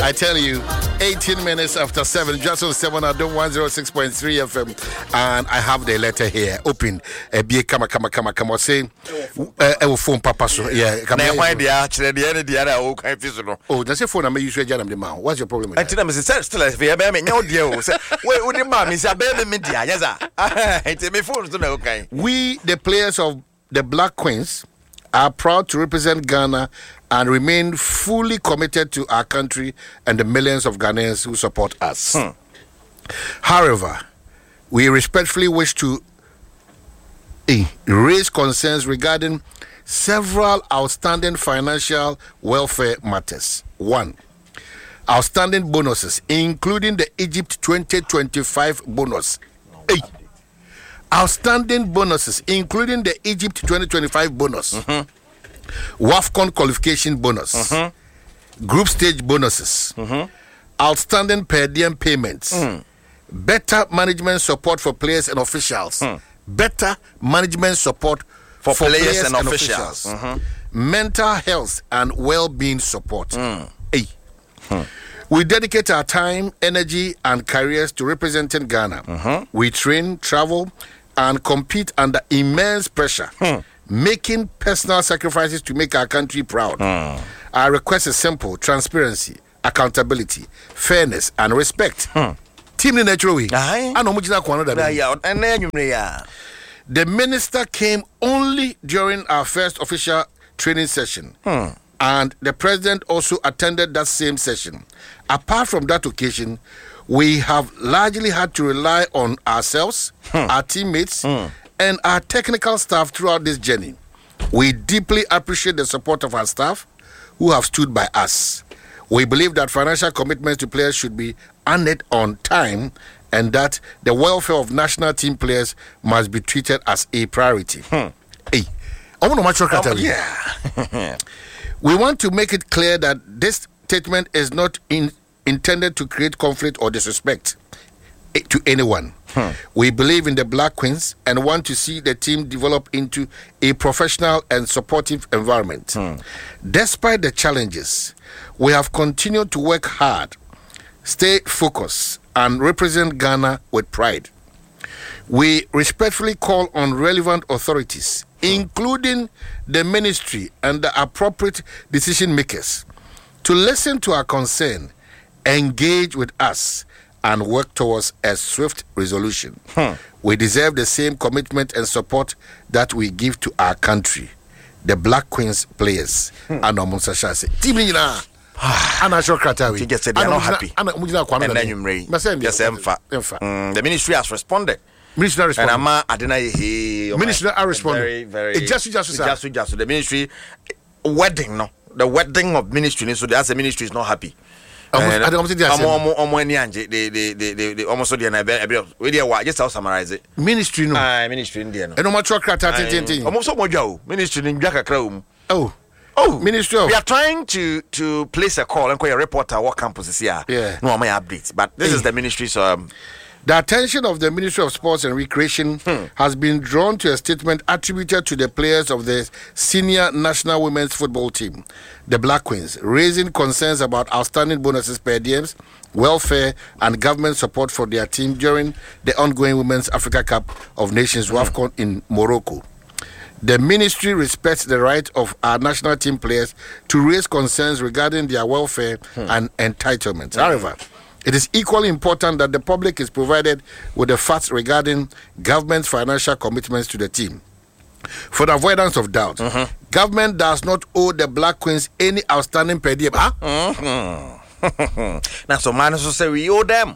I tell you, 18 minutes after 7, just on 7, I do 106.3 FM, and I have the letter here. Open. Be come. Say, phone papa. Yeah, come here. Oh, that's a phone. I'm usually jam the man. What's your problem? I tell them, still, if you have no deal, where the mom is a baby media. Yes, I tell me phones to know. Okay. We, the players of the Black Queens, are proud to represent Ghana and remain fully committed to our country and the millions of Ghanaians who support us. However, we respectfully wish to raise concerns regarding several outstanding financial welfare matters. 1. Outstanding bonuses, including the Egypt 2025 bonus. Outstanding bonuses, including the Egypt 2025 bonus. WAFCON qualification bonus, group stage bonuses, outstanding per diem payments, better management support for players and officials, better management support for players and officials, mental health and well-being support. We dedicate our time, energy, and careers to representing Ghana. We train, travel, and compete under immense pressure. Making personal sacrifices to make our country proud. Our request is simple: transparency, accountability, fairness, and respect. Team in natural way. The minister came only during our first official training session, and the president also attended that same session. Apart from that occasion, we have largely had to rely on ourselves, our teammates, and our technical staff throughout this journey. We deeply appreciate the support of our staff who have stood by us. We believe that financial commitments to players should be honored on time and that the welfare of national team players must be treated as a priority. We want to make it clear that this statement is not intended to create conflict or disrespect to anyone. We believe in the Black Queens and want to see the team develop into a professional and supportive environment. Despite the challenges, we have continued to work hard, stay focused, and represent Ghana with pride. We respectfully call on relevant authorities, including the ministry and the appropriate decision makers, to listen to our concern, engage with us, and work towards a swift resolution. We deserve the same commitment and support that we give to our country, the Black Queens players. And I'm not happy. The ministry has responded. Ministry has responded. Ministry has responded. The ministry wedding, no. The wedding of ministry, so that's the ministry is not happy. Almost just summarize it. Ministry no. Ministry Indian. And no mature crata. Ministry in Jacka. Oh, Ministry of. We are trying to place a call and call a reporter what campus is here. Yeah. No, my updates. But this is the ministry's the attention of the Ministry of Sports and Recreation has been drawn to a statement attributed to the players of the senior national women's football team, the Black Queens, raising concerns about outstanding bonuses per diems, welfare, and government support for their team during the ongoing Women's Africa Cup of Nations WAFCON in Morocco. The ministry respects the right of our national team players to raise concerns regarding their welfare and entitlements. However, it is equally important that the public is provided with the facts regarding government's financial commitments to the team. For the avoidance of doubt, government does not owe the Black Queens any outstanding per diem. Now, so man also say we owe them.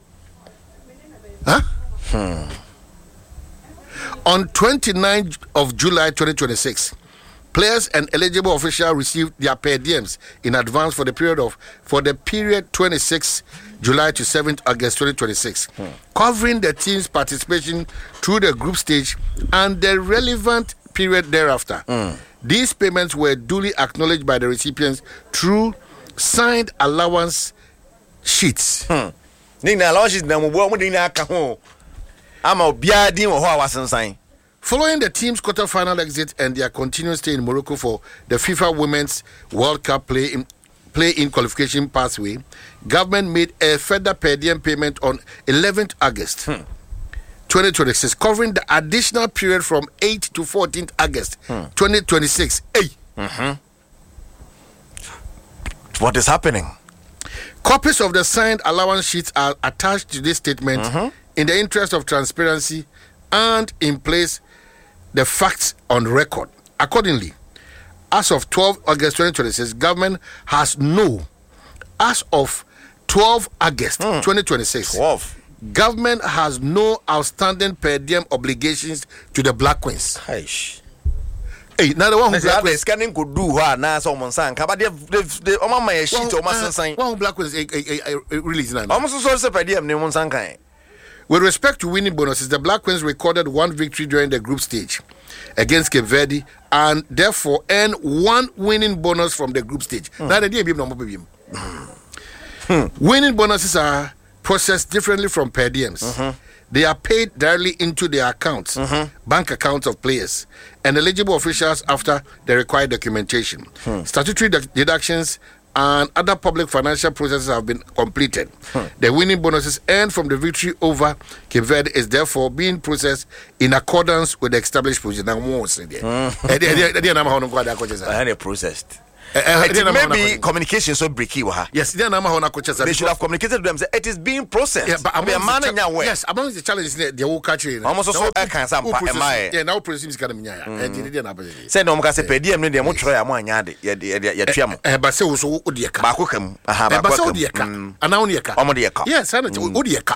On 29th of July 2026, players and eligible officials received their per diems in advance for the period 26 July to 7th August 2026, covering the team's participation through the group stage and the relevant period thereafter. These payments were duly acknowledged by the recipients through signed allowance sheets. Following the team's quarter-final exit and their continued stay in Morocco for the FIFA Women's World Cup play-in qualification pathway, government made a further per diem payment on 11th August 2026, covering the additional period from 8th to 14th August 2026. What is happening? Copies of the signed allowance sheets are attached to this statement in the interest of transparency and in place the facts on record. Accordingly, as of 12 August 2026, government has as of 12 August 2026, government has no outstanding per diem obligations to the Black Queens. Hey, now the one who Black Queens scanning could do her now someone sang but the my sheet or my sign one Black Queens release now. Almost so per diem ne one sang. With respect to winning bonuses, the Black Queens recorded one victory during the group stage against Cape Verde and therefore earned one winning bonus from the group stage. Now the day winning bonuses are processed differently from per diems. They are paid directly into their accounts, bank accounts of players, and eligible officials after the required documentation. Statutory deductions and other public financial processes have been completed. The winning bonuses earned from the victory over Cape Verde is therefore being processed in accordance with the established procedure. Processed. Maybe communication so breaky. Yes, they should have communicated to them. Say, it is being processed. Yeah, but yes, among the challenges, the whole country. Almost so I can say, yeah, now process can be say no more say per diem no dey mo tro ya mo anyade ya tuam. But say so odieka. Ba kokam. Aha, ba kokam. Odieka. Ana odieka. Omodieka. Yes, Senator odieka.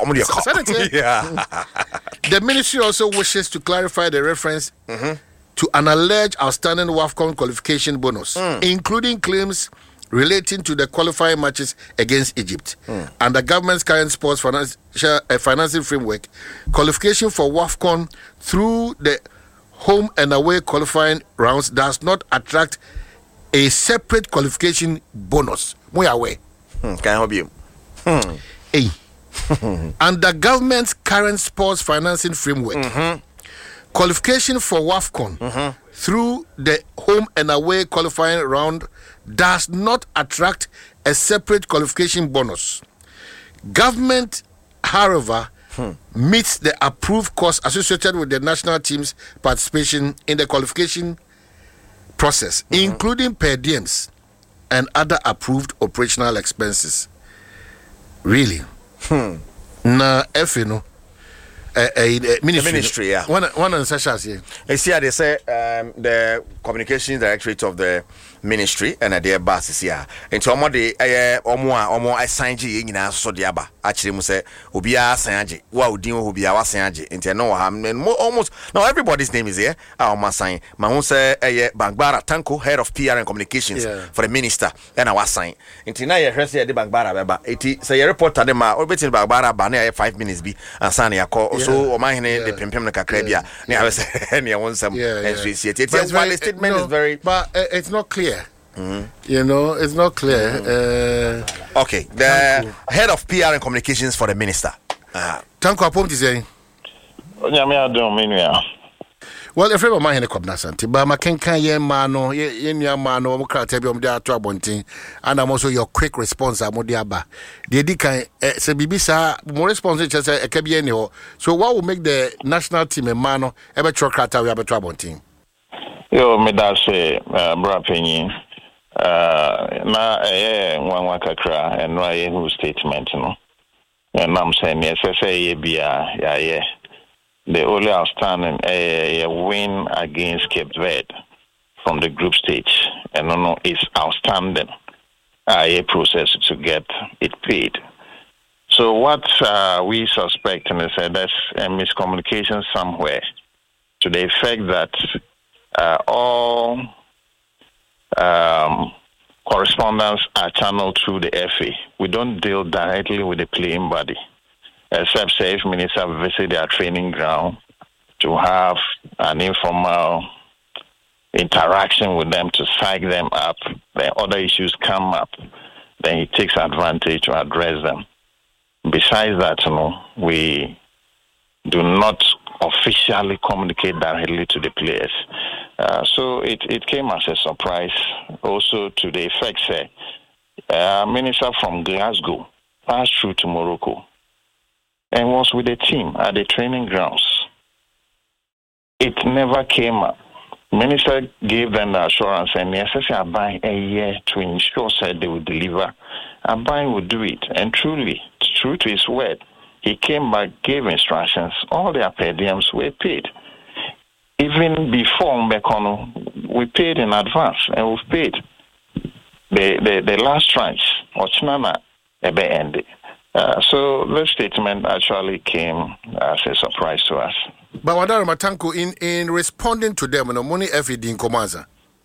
The ministry also wishes to clarify the reference to an alleged outstanding WAFCON qualification bonus, including claims relating to the qualifying matches against Egypt. And the government's current sports financing framework, qualification for WAFCON through the home and away qualifying rounds does not attract a separate qualification bonus. We are aware. Can I help you? And the government's current sports financing framework, qualification for WAFCON through the home and away qualifying round does not attract a separate qualification bonus. Government, however, meets the approved costs associated with the national team's participation in the qualification process, including per diems and other approved operational expenses. Really? Na FNO. Ministry, yeah. One on sessions here. I see they say the communications directorate of the ministry and their bosses here. Into omo assign ji nyina so de aba. Actually mu say obi assign ji. Wa odin obi a wassign ji. Into no almost now everybody's name is here. Omo assign. Ma hu say Bangbara Tanko, head of PR and communications for the minister. And I was sign. Into na ye hwese de Bangbara beba. Eti say reporter dem ma obetin Bangbara ba na 5 minutes bi ansa na yakọ so o man the pimpim na kakra bia. Na I say na won some statement is very but it's not clear. You know, it's not clear. Okay, the head of PR and communications for the minister. Tanko apom say. Well, if ever mind the Cobnasanti, but my can ye mano, ye mano, Mokratabium de Atua Bontin, and I'm also your quick response. I'm Modiaba. The Dika, say Bibisa, more responsive as a Cabienio. So, what will make the national team a mano ever Trocata we have a Trabontin? Yo, me da say, Brapini, na one wakakra, and no who statement, no. And I'm saying, yes, I say, yeah. The only outstanding a win against Cape Verde from the group stage, and no, it's outstanding. A process to get it paid. So what we suspect is that there's a miscommunication somewhere to the effect that all correspondence are channeled through the FA. We don't deal directly with the playing body. Except say if ministers visit their training ground to have an informal interaction with them to psych them up, then other issues come up, then he takes advantage to address them. Besides that, we do not officially communicate directly to the players. So it came as a surprise also to the effect, minister from Glasgow passed through to Morocco and was with the team at the training grounds. It never came up. Minister gave them the assurance and necessary Aban a year to ensure that they would deliver. Aban would do it. And truly, true to his word, he came back, gave instructions. All their per diems were paid. Even before Mbekono, we paid in advance, and we've paid the last tranche, Ochinana Ebe Ende. So this statement actually came as a surprise to us. But Wadara Matanko, in responding to them, no money FED in Komaza.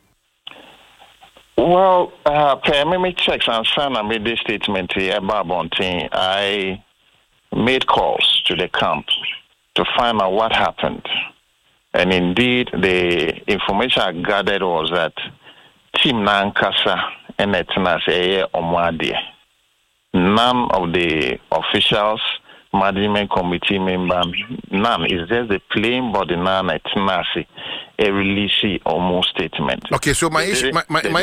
Well, me checks and son, I made this statement here about Bontin. I made calls to the camp to find out what happened. And indeed, the information I gathered was that Team Nankasa and Etnase Omwadi. None of the officials, management committee member, none. It's just the plain body none Etnase a release almost statement. Okay, so my issue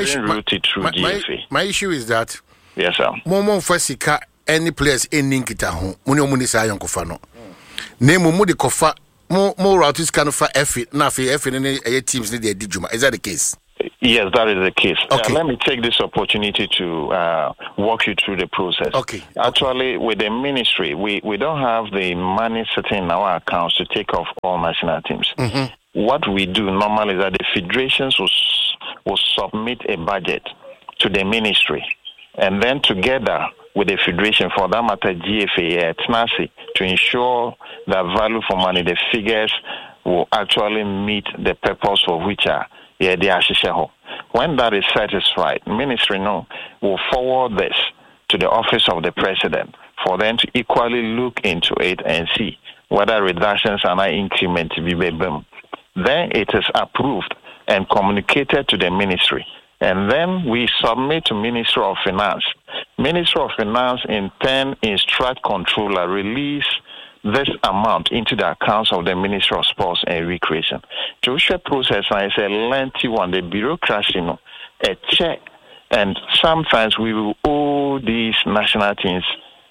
is that yes, sir. Momo Fasika any players in Ninkita, Munisa Yankofano. Name Mudi Kofa. More routes can for F in any teams need their Dijuma. Is that the case? Yes, that is the case. Okay. Let me take this opportunity to walk you through the process. Okay. Actually, with the ministry, we don't have the money sitting in our accounts to take off all national teams. Mm-hmm. What we do normally is that the federations will submit a budget to the ministry, and then together with the federation, for that matter, GFA, TNASI, to ensure that value for money, the figures will actually meet the purpose for which they are. When that is satisfied, ministry will forward this to the office of the president for them to equally look into it and see whether reductions and increment be made. Then it is approved and communicated to the ministry. And then we submit to Ministry of Finance. Ministry of Finance in turn instruct controller release this amount into the accounts of the Ministry of Sports and Recreation. Joshua process is a lengthy one. The bureaucracy, a check, and sometimes we will owe these national teams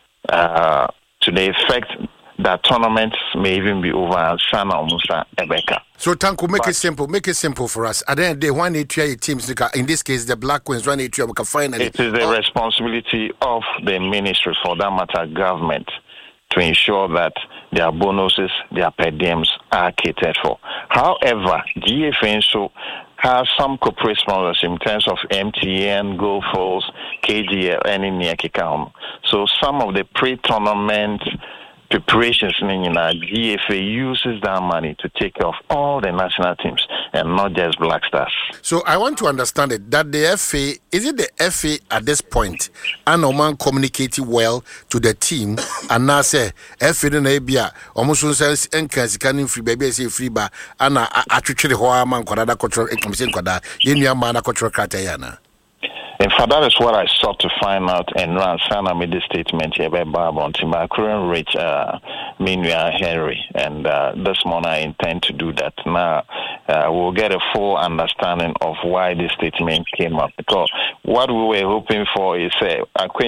to the effect that tournaments may even be over and Sana Musa Ebeka. So Tanko, make it simple for us. At the end of the day, one teams, in this case the Black Queens, one we can finally. It is the responsibility of the ministry, for that matter, government, to ensure that their bonuses, their per diems are catered for. However, GFN so has some corporate sponsors in terms of MTN, GoForce, KGL, and Niakikam. So some of the pre-tournament preparations in GFA uses that money to take off all the national teams and not just Black Stars. So I want to understand it, that the FA, is it the FA at this point, and Oman communicating well to the team, and now say, FA in Abia, almost says, and can free baby say free bar, and I treated the whole man, Kodada cultural income, Koda, Yenya Mana cultural Kratayana. In fact, that is what I sought to find out, and Sana made this statement here by Barbon. I couldn't reach Minua Henry, and this morning I intend to do that. Now, we'll get a full understanding of why this statement came up. Because what we were hoping for is a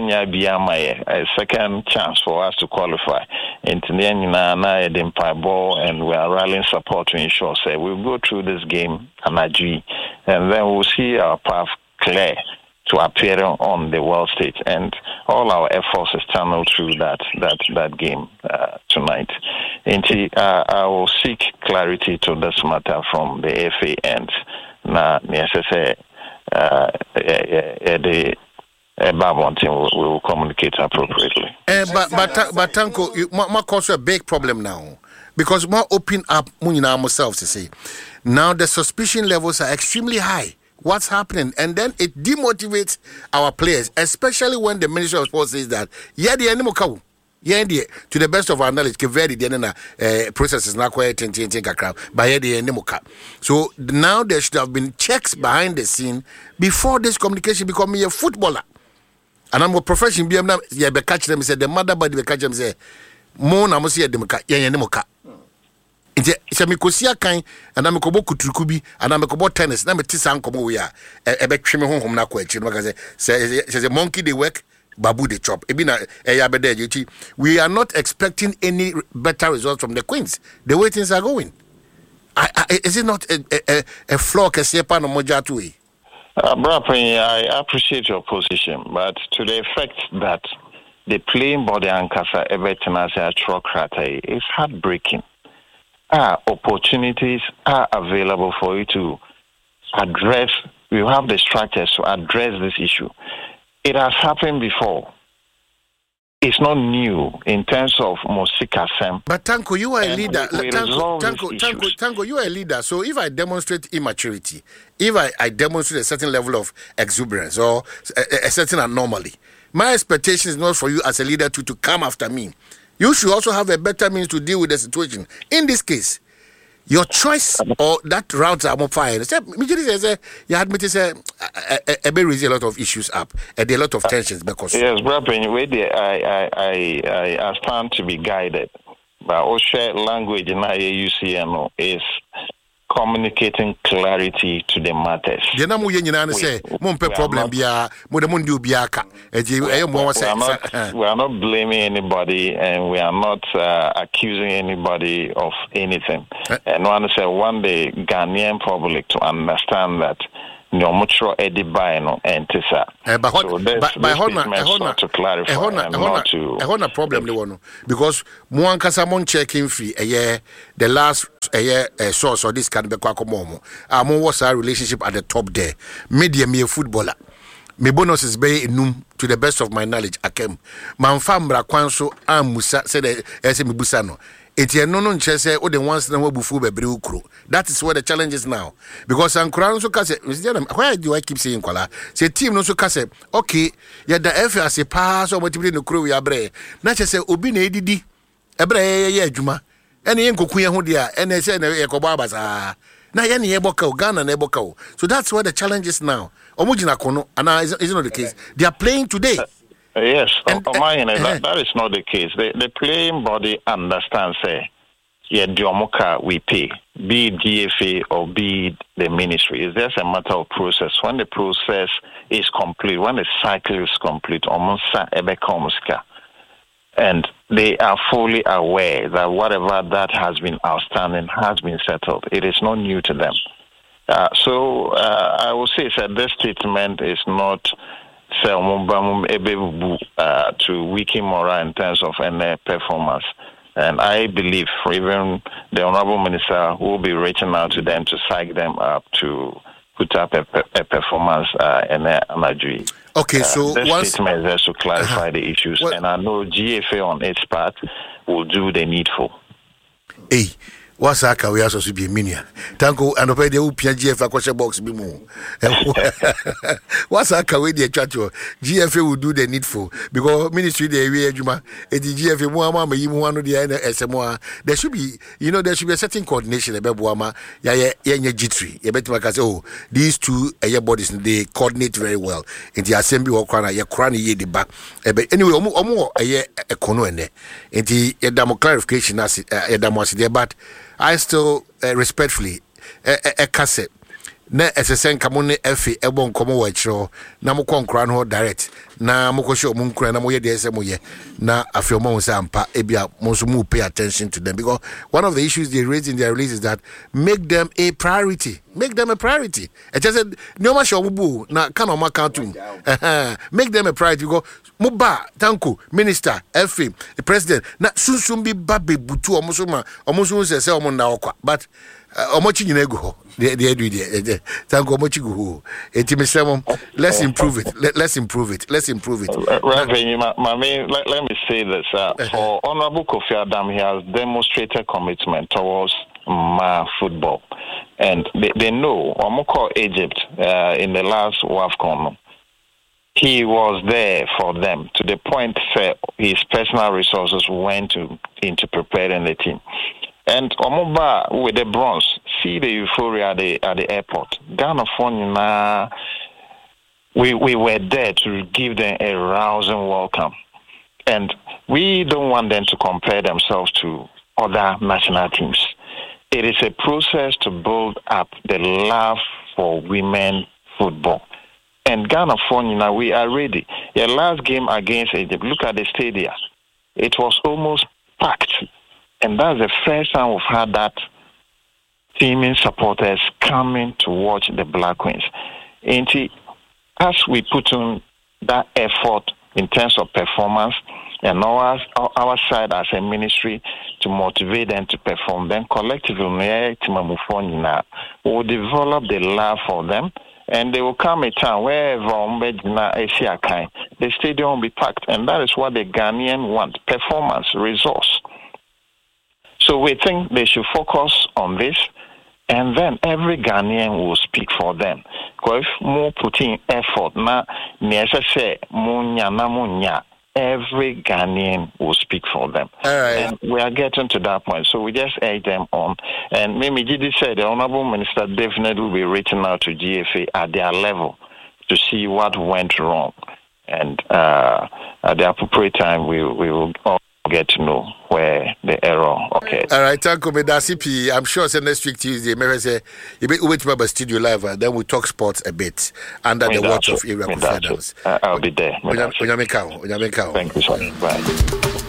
second chance for us to qualify. And we are rallying support to ensure we'll go through this game and then we'll see our path clear to appear on the world stage, and all our efforts is channeled through that game tonight. I will seek clarity to this matter from the FA end. Now, the Babon team will communicate appropriately. But Tanko, it might cause a big problem now, because more open up ourselves to say now the suspicion levels are extremely high. What's happening? And then it demotivates our players, especially when the Ministry of Sports says that, to the best of our knowledge, the process is not quite but so now there should have been checks behind the scene before this communication become a footballer. And I'm a professional, catch them, said the mother body catch them, say, Mona Musia Demoka, Nti se me kosia kan ana me kobo kuturuku bi ana me kobo tennis na me tisa nkomo we a ebetwe me honhom na kwa achi no ka say monkey dey work babu dey chop ebi na eya bede eji. We are not expecting any better results from the Queens the way things are going. Is it not a flaw kesepa no moja to we? I appreciate your position, but to the effect that the playing body and Kasa everything as a trocrate is heartbreaking. Opportunities are available for you to address. You have the structures to address this issue. It has happened before. It's not new in terms of Mosika Sem. But Tanko, you are a leader. Tanko, you are a leader. So if I demonstrate immaturity, if I demonstrate a certain level of exuberance or a certain anomaly, my expectation is not for you as a leader to come after me. You should also have a better means to deal with the situation. In this case, your choice or that route I'm fire. You admit a raise a lot of issues up and a lot of tensions because yes, brother. I stand to be guided. But also language in IUCN is communicating clarity to the matters. We are not blaming anybody and we are not accusing anybody of anything. And one day Ghanaian public to understand that no mutual edibino and tisa. To clarify and not to problem because one casamon checking free the last source of this can be quacomomo. Was our relationship at the top there. Media me a footballer. Me bonus is bay num to the best of my knowledge. Akem Manfambra Kwanso Musa said SM Busano. Eti no nchese o the ones na wabufu bebre ukro. That is where the challenge is now. Because Ankura so ka say, why do I keep saying Kwala? Say team no so ka say, okay, ya da FA as a pass or whatever no kro we abre. Na che say obi na edidi. Ebre ye adwuma. Ene yen kokuye ho dia, ene say na ye kobo abasa. Na ye ne ye boka o Ghana na ye boka o. So that's where the challenge is now. Omujina kono and is not the case. They are playing today. Yes, that is not the case. The playing body understands, we pay, be it DFA or be it the ministry. It's just a matter of process. When the process is complete, when the cycle is complete, almost and they are fully aware that whatever that has been outstanding has been settled. It is not new to them. So I will say that this statement is not to weaken morale in terms of any performance. And I believe even the Honorable Minister will be reaching out to them to psych them up to put up a performance in Amadui. Okay, so this statement is just to clarify the issues. And I know GFA on its part will do the needful. Hey. What's that? We also be minia. Tanko and opay the GFA question box be more. What's that? We the chat GFA will do the needful because ministry the area juma. The GFA muama me yimu anu the SMO. There should be, there should be a certain coordination. Ebebuama ya G3. You better make say these two bodies they coordinate very well in the assembly or crana. Ya crana ye the back. Anyway, omo kono ene. In the clarification as there, but I still respectfully cassette. Na SSN kamone efi ebon komo wachro na mo konkran ho direct na mo kosho mo nkran na mo ye de esemo ye na afiomo sampa ebia mo so mo pay attention to them because one of the issues they raise in their release is that make them a priority. Make them a priority. I just said no ma show bu na kan o ma countum. Make them a priority because Muba Tanko minister efi the president na sunsun bi ba bebutu omo so se omo na okwa but omochi nyina egu ho they do there Tanko omochi gu ho etimisemo let's improve it let's improve it let me say this for Honorable Kofi Adam, he has demonstrated commitment towards football and they know Omoko Egypt in the last WAFCON he was there for them to the point where his personal resources went into preparing the team. And Omoba with the bronze, see the euphoria at the airport. Ghana phone, we were there to give them a rousing welcome. And we don't want them to compare themselves to other national teams. it is a process to build up the love for women football. And Ghana for now, we are ready. Your last game against Egypt, look at the stadium. It was almost packed. And that's the first time we've had that teaming supporters coming to watch the Black Queens. And as we put on that effort in terms of performance, and our side as a ministry to motivate them to perform, then collectively we will develop the love for them, and there will come a time wherever the stadium will be packed, and that is what the Ghanaian want: performance, resource. So we think they should focus on this, and then every Ghanaian will speak for them. Because if more putting effort, every Ghanaian will speak for them. All right. And we are getting to that point. So we just egg them on. And Mimi Gidi said the Honorable Minister definitely will be reaching out to GFA at their level to see what went wrong. And at the appropriate time, we will all get to know where the error occurred. All right, thank you, CP. I'm sure next week Tuesday, maybe say you wait to studio live, and then we talk sports a bit under the watch of Area Confederates. I'll be there. Thank you so much. Bye.